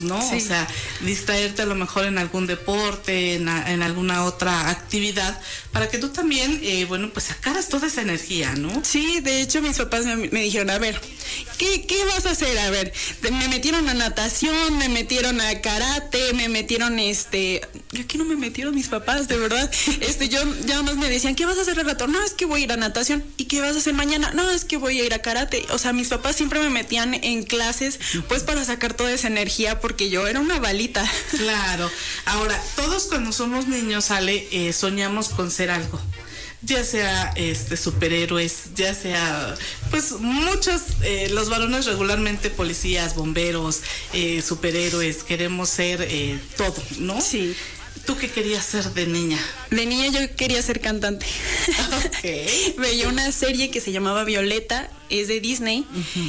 ¿no? Sí. O sea, distraerte a lo mejor en algún deporte, en alguna otra actividad, para que tú también, bueno, pues sacaras toda esa energía, ¿no? Sí, de hecho mis papás me dijeron, a ver, ¿qué vas a hacer? A ver, me metieron a natación, me metieron a karate, me metieron aquí no me metieron mis papás, de verdad. Yo ya más me decían, ¿qué vas a hacer al rato? No, es que voy a ir a natación. ¿Y qué vas a hacer mañana? No, es que voy a ir a karate. O sea, mis papás siempre me metían en clases, pues para sacar toda esa energía, porque yo era una balita. Claro. Ahora, todos cuando somos niños, Ale, soñamos con ser algo. Ya sea superhéroes, ya sea pues muchos, los varones regularmente policías, bomberos, superhéroes, queremos ser todo, ¿no? Sí. ¿Tú qué querías ser de niña? De niña yo quería ser cantante. Okay. Veía una serie que se llamaba Violeta, es de Disney,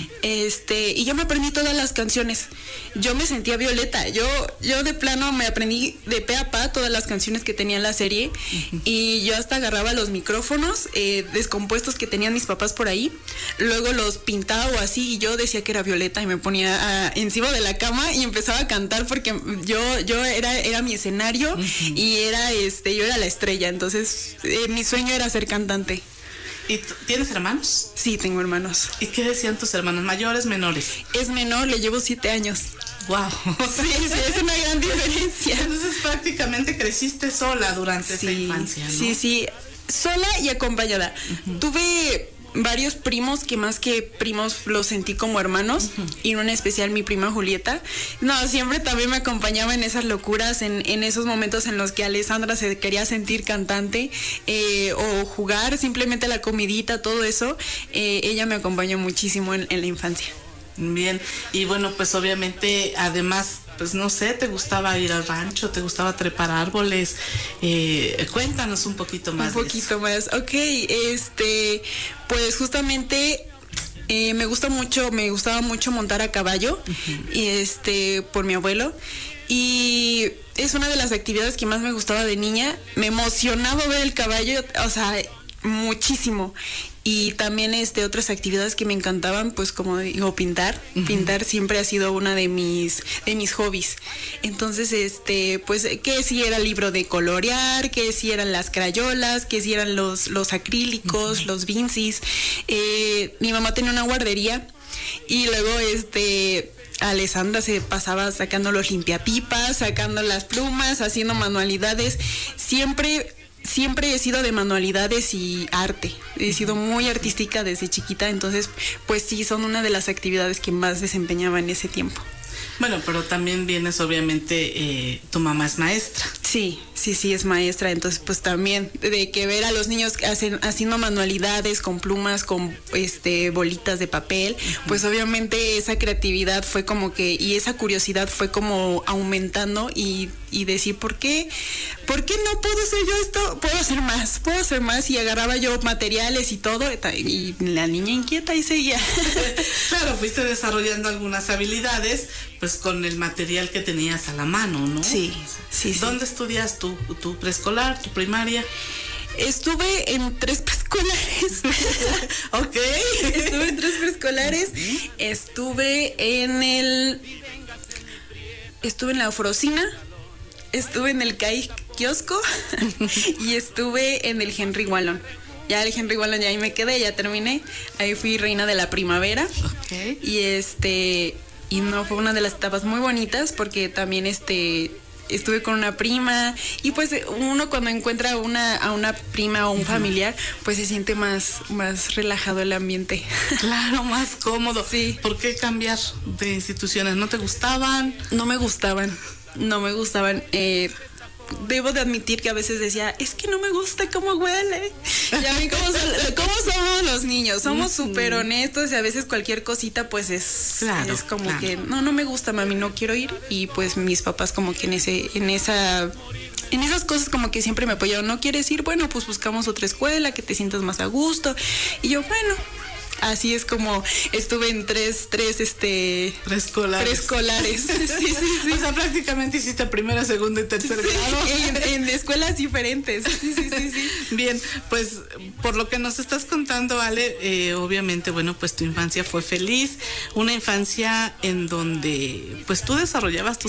y yo me aprendí todas las canciones. Yo me sentía Violeta. Yo de plano me aprendí de pe a pa todas las canciones que tenía en la serie, y yo hasta agarraba los micrófonos descompuestos que tenían mis papás por ahí, luego los pintaba o así, y yo decía que era Violeta y me ponía encima de la cama y empezaba a cantar, porque yo era mi escenario, y yo era la estrella. Entonces mi sueño era ser cantante. ¿Y tienes hermanos? Sí, tengo hermanos. ¿Y qué decían tus hermanos? ¿Mayores, menores? Es menor, le llevo 7 años. Wow. Sí, es una gran diferencia. Entonces prácticamente creciste sola durante esa infancia, ¿no? Sí, sola y acompañada. Tuve varios primos que más que primos los sentí como hermanos, y en especial mi prima Julieta. No, siempre también me acompañaba en esas locuras, en esos momentos en los que Alessandra se quería sentir cantante, o jugar, simplemente la comidita, todo eso. Ella me acompañó muchísimo en la infancia. Bien, y bueno, pues obviamente, además, pues no sé, ¿te gustaba ir al rancho? ¿Te gustaba trepar árboles? Cuéntanos un poquito más. Un poquito más, ok, pues justamente me gustaba mucho montar a caballo, por mi abuelo, y es una de las actividades que más me gustaba de niña. Me emocionaba ver el caballo, o sea, muchísimo. Y también otras actividades que me encantaban, pues como digo, pintar. Pintar siempre ha sido una de mis hobbies. Entonces, pues que si era el libro de colorear, que si eran las crayolas, que si eran los acrílicos, los vincis. Mi mamá tenía una guardería, y luego Alessandra se pasaba sacando los limpiapipas, sacando las plumas, haciendo manualidades. Siempre he sido de manualidades y arte. He sido muy artística desde chiquita, entonces pues sí, son una de las actividades que más desempeñaba en ese tiempo. Bueno, pero también vienes, obviamente, tu mamá es maestra. Sí, es maestra, entonces pues también de que ver a los niños haciendo manualidades con plumas, con bolitas de papel, pues obviamente esa creatividad fue como que, y esa curiosidad fue como aumentando, y decir, ¿por qué no puedo hacer yo esto? Puedo hacer más, y agarraba yo materiales y todo, y la niña inquieta y seguía. Claro, fuiste desarrollando algunas habilidades, pues con el material que tenías a la mano, ¿no? Sí. ¿Dónde estudias tu preescolar, tu primaria? Estuve en 3 preescolares. Ok. Estuve en 3 preescolares. Estuve en la Ofrocina, estuve en el CAI Kiosco y estuve en el Henry Wallon. Ya el Henry Wallon, ya ahí me quedé, ya terminé. Ahí fui reina de la primavera. Okay. Y no, fue una de las etapas muy bonitas, porque también estuve con una prima, y pues uno cuando encuentra a una prima o un familiar, pues se siente más relajado el ambiente. Claro, más cómodo. Sí. ¿Por qué cambiar de instituciones? ¿No te gustaban? No me gustaban. Debo de admitir que a veces decía, es que no me gusta cómo huele. Y a mí, ¿cómo somos los niños? Somos súper honestos, y a veces cualquier cosita pues es como que no me gusta, mami, no quiero ir. Y pues mis papás como que en esas cosas como que siempre me apoyaron. ¿No quieres ir? Bueno, pues buscamos otra escuela que te sientas más a gusto. Y yo, bueno, así es como estuve en tres preescolares. Sí. O sea, prácticamente hiciste primero, segundo y tercer grado. En escuelas diferentes. Sí. Bien, pues por lo que nos estás contando, Ale, obviamente, bueno, pues tu infancia fue feliz, una infancia en donde pues tú desarrollabas tus